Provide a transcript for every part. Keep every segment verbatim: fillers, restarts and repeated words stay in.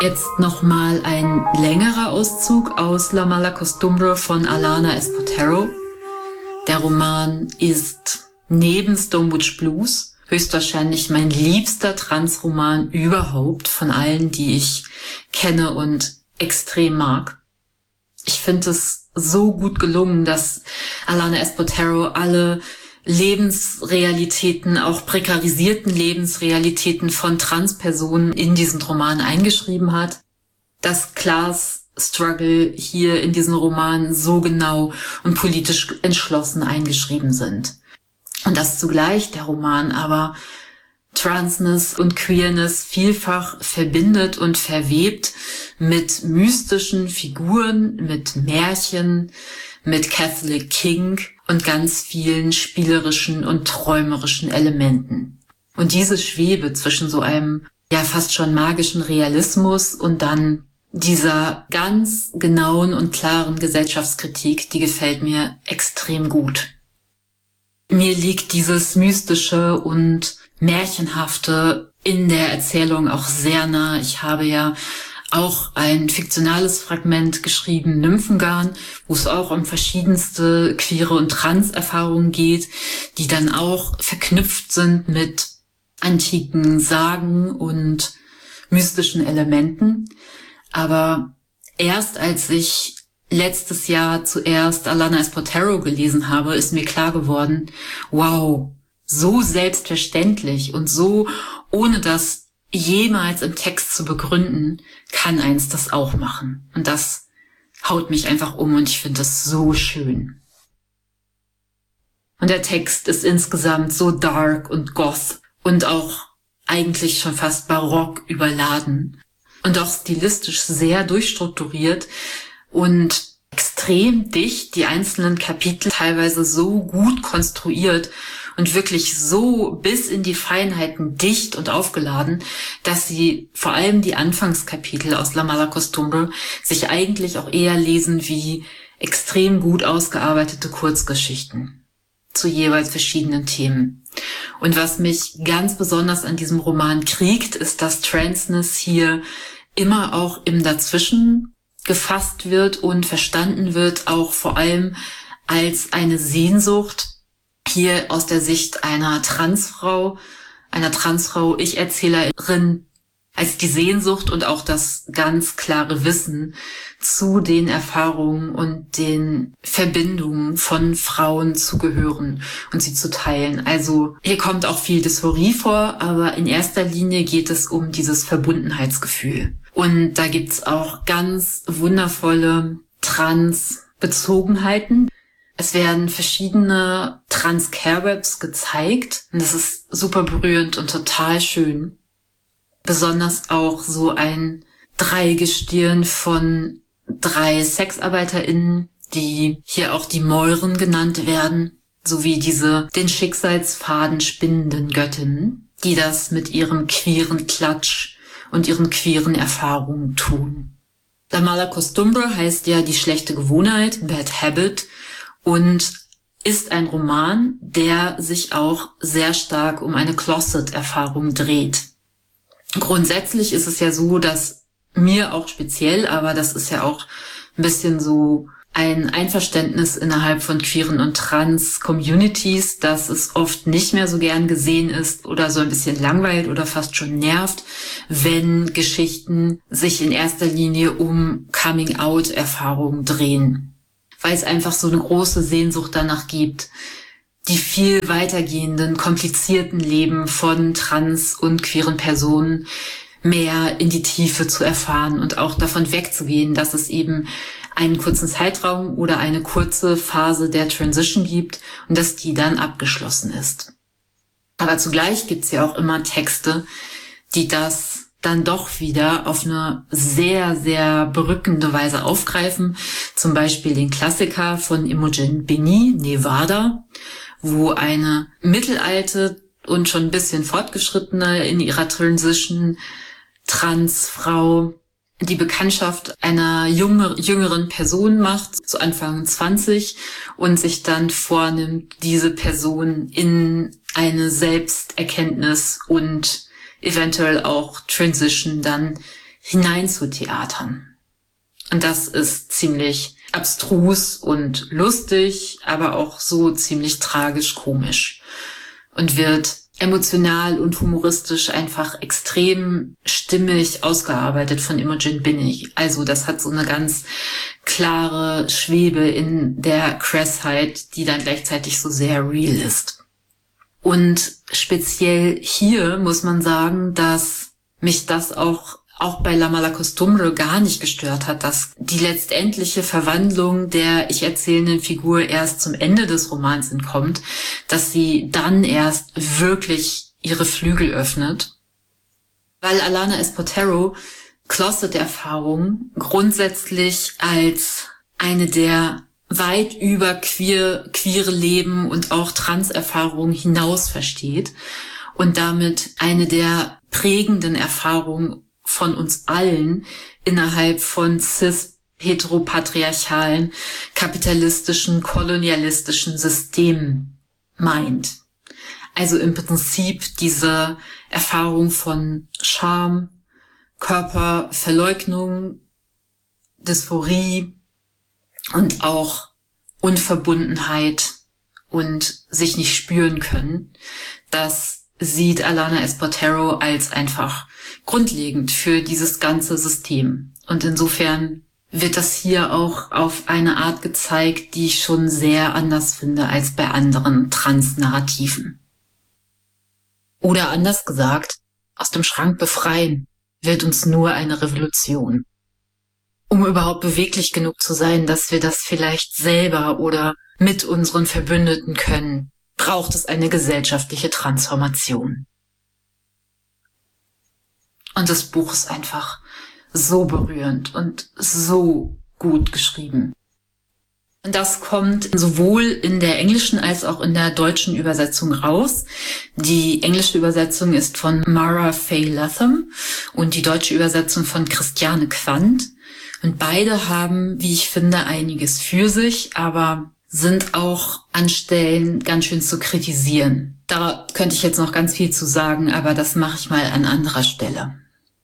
Jetzt nochmal ein längerer Auszug aus La mala costumbre von Alana Espotero. Der Roman ist neben Stonebridge Blues höchstwahrscheinlich mein liebster Transroman überhaupt von allen, die ich kenne und extrem mag. Ich finde es so gut gelungen, dass Alana Espotero alle Lebensrealitäten, auch prekarisierten Lebensrealitäten von Transpersonen in diesen Roman eingeschrieben hat. Dass Class Struggle hier in diesen Roman so genau und politisch entschlossen eingeschrieben sind. Und dass zugleich der Roman aber Transness und Queerness vielfach verbindet und verwebt mit mystischen Figuren, mit Märchen, mit Catholic King und ganz vielen spielerischen und träumerischen Elementen. Und diese Schwebe zwischen so einem ja fast schon magischen Realismus und dann dieser ganz genauen und klaren Gesellschaftskritik, die gefällt mir extrem gut. Mir liegt dieses Mystische und Märchenhafte in der Erzählung auch sehr nah. Ich habe ja auch ein fiktionales Fragment geschrieben, Nymphengarn, wo es auch um verschiedenste queere und Trans-Erfahrungen geht, die dann auch verknüpft sind mit antiken Sagen und mystischen Elementen. Aber erst als ich letztes Jahr zuerst Alana Espotero gelesen habe, ist mir klar geworden, wow, so selbstverständlich und so, ohne das jemals im Text zu begründen, kann eins das auch machen. Und das haut mich einfach um und ich finde das so schön. Und der Text ist insgesamt so dark und goth und auch eigentlich schon fast barock überladen und auch stilistisch sehr durchstrukturiert und extrem dicht, die einzelnen Kapitel teilweise so gut konstruiert und wirklich so bis in die Feinheiten dicht und aufgeladen, dass sie vor allem die Anfangskapitel aus La mala costumbre sich eigentlich auch eher lesen wie extrem gut ausgearbeitete Kurzgeschichten zu jeweils verschiedenen Themen. Und was mich ganz besonders an diesem Roman kriegt, ist, dass Transness hier immer auch im Dazwischen gefasst wird und verstanden wird, auch vor allem als eine Sehnsucht, hier aus der Sicht einer Transfrau, einer Transfrau, Ich-Erzählerin, als die Sehnsucht und auch das ganz klare Wissen zu den Erfahrungen und den Verbindungen von Frauen zu gehören und sie zu teilen. Also hier kommt auch viel Dysphorie vor, aber in erster Linie geht es um dieses Verbundenheitsgefühl. Und da gibt's auch ganz wundervolle Trans-Bezogenheiten. Es werden verschiedene Trans-Care-Webs gezeigt und das ist super berührend und total schön. Besonders auch so ein Dreigestirn von drei SexarbeiterInnen, die hier auch die Mäuren genannt werden, sowie diese den Schicksalsfaden spinnenden Göttinnen, die das mit ihrem queeren Klatsch und ihren queeren Erfahrungen tun. La mala costumbre heißt ja die schlechte Gewohnheit, Bad Habit, und ist ein Roman, der sich auch sehr stark um eine Closet-Erfahrung dreht. Grundsätzlich ist es ja so, dass mir auch speziell, aber das ist ja auch ein bisschen so ein Einverständnis innerhalb von queeren und Trans-Communities, dass es oft nicht mehr so gern gesehen ist oder so ein bisschen langweilt oder fast schon nervt, wenn Geschichten sich in erster Linie um Coming-out-Erfahrungen drehen. Weil es einfach so eine große Sehnsucht danach gibt, die viel weitergehenden, komplizierten Leben von trans- und queeren Personen mehr in die Tiefe zu erfahren und auch davon wegzugehen, dass es eben einen kurzen Zeitraum oder eine kurze Phase der Transition gibt und dass die dann abgeschlossen ist. Aber zugleich gibt es ja auch immer Texte, die das dann doch wieder auf eine sehr, sehr berückende Weise aufgreifen. Zum Beispiel den Klassiker von Imogen Bini, Nevada, wo eine mittelalte und schon ein bisschen fortgeschrittene in ihrer Transition Transfrau die Bekanntschaft einer junge, jüngeren Person macht, zu Anfang zwanzig, und sich dann vornimmt, diese Person in eine Selbsterkenntnis und eventuell auch Transition dann hineinzutheatern. Und das ist ziemlich abstrus und lustig, aber auch so ziemlich tragisch-komisch und wird emotional und humoristisch einfach extrem stimmig ausgearbeitet von Imogen Binnig. Also das hat so eine ganz klare Schwebe in der Crassheit, die dann gleichzeitig so sehr real ist. Und speziell hier muss man sagen, dass mich das auch auch bei La mala costumbre gar nicht gestört hat, dass die letztendliche Verwandlung der ich erzählenden Figur erst zum Ende des Romans entkommt, dass sie dann erst wirklich ihre Flügel öffnet. Weil Alana Espartero Closet-Erfahrung grundsätzlich als eine der weit über queer, queere Leben und auch Trans-Erfahrungen hinaus versteht und damit eine der prägenden Erfahrungen von uns allen innerhalb von cis heteropatriarchalen, kapitalistischen, kolonialistischen Systemen meint. Also im Prinzip diese Erfahrung von Scham, Körperverleugnung, Dysphorie und auch Unverbundenheit und sich nicht spüren können, das sieht Alana Espartero als einfach grundlegend für dieses ganze System. Und insofern wird das hier auch auf eine Art gezeigt, die ich schon sehr anders finde als bei anderen Transnarrativen. Oder anders gesagt, aus dem Schrank befreien wird uns nur eine Revolution. Um überhaupt beweglich genug zu sein, dass wir das vielleicht selber oder mit unseren Verbündeten können, braucht es eine gesellschaftliche Transformation. Und das Buch ist einfach so berührend und so gut geschrieben. Und das kommt sowohl in der englischen als auch in der deutschen Übersetzung raus. Die englische Übersetzung ist von Mara Faye Latham und die deutsche Übersetzung von Christiane Quandt. Und beide haben, wie ich finde, einiges für sich, aber sind auch an Stellen ganz schön zu kritisieren. Da könnte ich jetzt noch ganz viel zu sagen, aber das mache ich mal an anderer Stelle.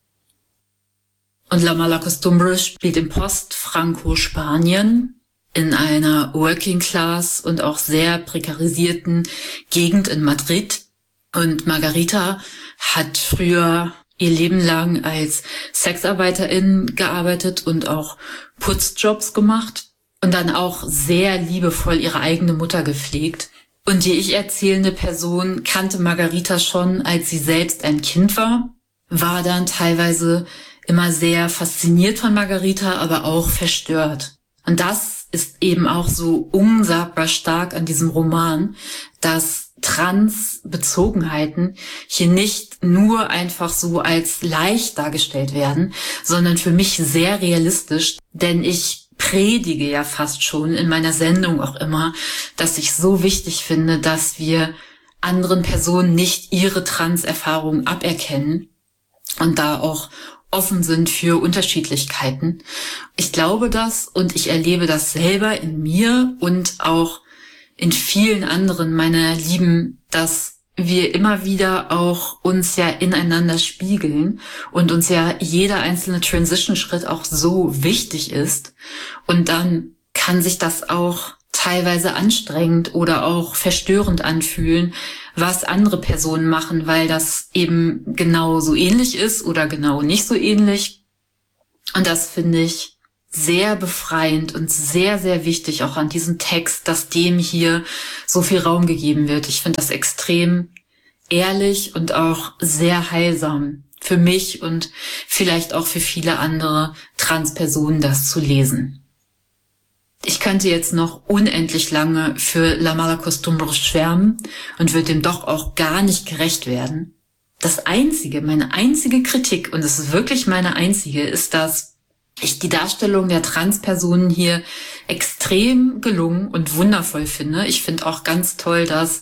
Und La mala costumbre spielt im Post-Franco-Spanien in einer Working-Class und auch sehr prekarisierten Gegend in Madrid. Und Margarita hat früher ihr Leben lang als Sexarbeiterin gearbeitet und auch Putzjobs gemacht und dann auch sehr liebevoll ihre eigene Mutter gepflegt. Und die ich erzählende Person kannte Margarita schon, als sie selbst ein Kind war, war dann teilweise immer sehr fasziniert von Margarita, aber auch verstört. Und das ist eben auch so unsagbar stark an diesem Roman, dass Transbezogenheiten hier nicht nur einfach so als leicht dargestellt werden, sondern für mich sehr realistisch, denn ich predige ja fast schon in meiner Sendung auch immer, dass ich so wichtig finde, dass wir anderen Personen nicht ihre Trans-Erfahrungen aberkennen und da auch offen sind für Unterschiedlichkeiten. Ich glaube das und ich erlebe das selber in mir und auch in vielen anderen meiner Lieben, dass wir immer wieder auch uns ja ineinander spiegeln und uns ja jeder einzelne Transition-Schritt auch so wichtig ist. Und dann kann sich das auch teilweise anstrengend oder auch verstörend anfühlen, was andere Personen machen, weil das eben genau so ähnlich ist oder genau nicht so ähnlich. Und das finde ich sehr befreiend und sehr, sehr wichtig auch an diesem Text, dass dem hier so viel Raum gegeben wird. Ich finde das extrem ehrlich und auch sehr heilsam für mich und vielleicht auch für viele andere Transpersonen, das zu lesen. Ich könnte jetzt noch unendlich lange für La mala costumbre schwärmen und würde dem doch auch gar nicht gerecht werden. Das einzige, meine einzige Kritik, und es ist wirklich meine einzige, ist, dass ich die Darstellung der Transpersonen hier extrem gelungen und wundervoll finde. Ich finde auch ganz toll, dass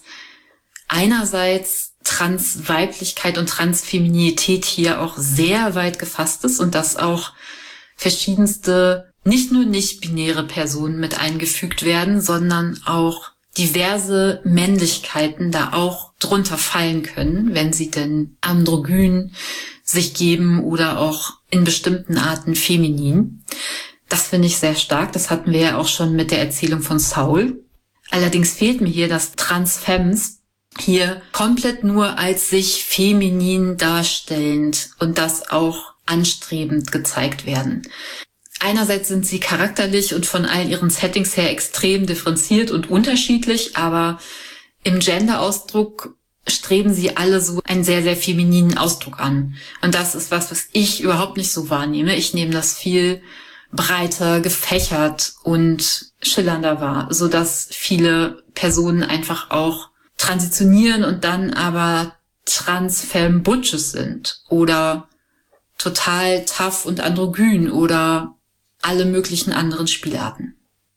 einerseits Transweiblichkeit und Transfeminität hier auch sehr weit gefasst ist und dass auch verschiedenste, nicht nur nicht-binäre Personen mit eingefügt werden, sondern auch diverse Männlichkeiten da auch drunter fallen können, wenn sie denn androgyn sich geben oder auch in bestimmten Arten feminin. Das finde ich sehr stark. Das hatten wir ja auch schon mit der Erzählung von Saul. Allerdings fehlt mir hier, dass Transfemmes hier komplett nur als sich feminin darstellend und das auch anstrebend gezeigt werden. Einerseits sind sie charakterlich und von all ihren Settings her extrem differenziert und unterschiedlich, aber im Gender-Ausdruck streben sie alle so einen sehr, sehr femininen Ausdruck an. Und das ist was, was ich überhaupt nicht so wahrnehme. Ich nehme das viel breiter, gefächert und schillernder wahr, sodass viele Personen einfach auch transitionieren und dann aber Trans-Femme-Butches sind oder total tough und androgyn oder alle möglichen anderen Spielarten.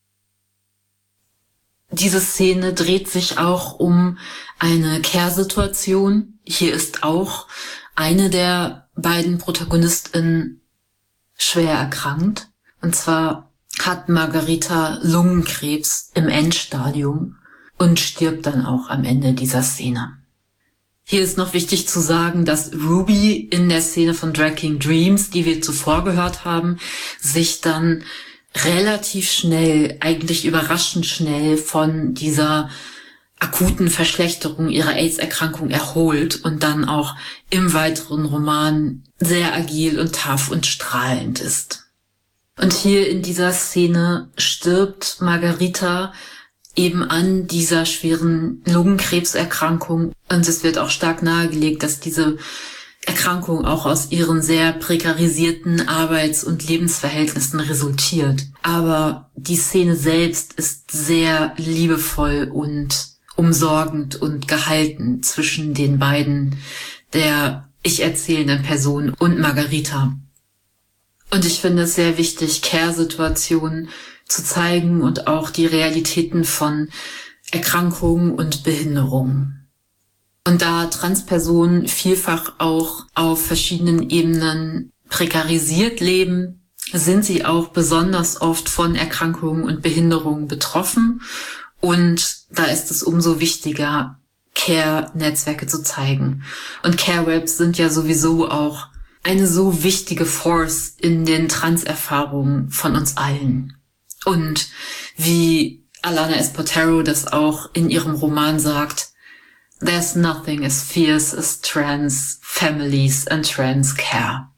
Diese Szene dreht sich auch um eine Care-Situation. Hier ist auch eine der beiden ProtagonistInnen schwer erkrankt. Und zwar hat Margarita Lungenkrebs im Endstadium und stirbt dann auch am Ende dieser Szene. Hier ist noch wichtig zu sagen, dass Ruby in der Szene von Drag King Dreams, die wir zuvor gehört haben, sich dann relativ schnell, eigentlich überraschend schnell von dieser akuten Verschlechterung ihrer AIDS-Erkrankung erholt und dann auch im weiteren Roman sehr agil und tough und strahlend ist. Und hier in dieser Szene stirbt Margarita eben an dieser schweren Lungenkrebserkrankung. Und es wird auch stark nahegelegt, dass diese Erkrankung auch aus ihren sehr prekarisierten Arbeits- und Lebensverhältnissen resultiert. Aber die Szene selbst ist sehr liebevoll und umsorgend und gehalten zwischen den beiden, der ich erzählenden Person und Margarita. Und ich finde es sehr wichtig, Care-Situationen zu zeigen und auch die Realitäten von Erkrankungen und Behinderungen. Und da Transpersonen vielfach auch auf verschiedenen Ebenen prekarisiert leben, sind sie auch besonders oft von Erkrankungen und Behinderungen betroffen. Und da ist es umso wichtiger, Care-Netzwerke zu zeigen. Und Care-Webs sind ja sowieso auch eine so wichtige Force in den Trans-Erfahrungen von uns allen. Und wie Alana Espartero das auch in ihrem Roman sagt, "There's nothing as fierce as trans families and trans care."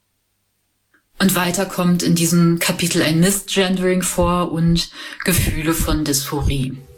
Und weiter kommt in diesem Kapitel ein Misgendering vor und Gefühle von Dysphorie.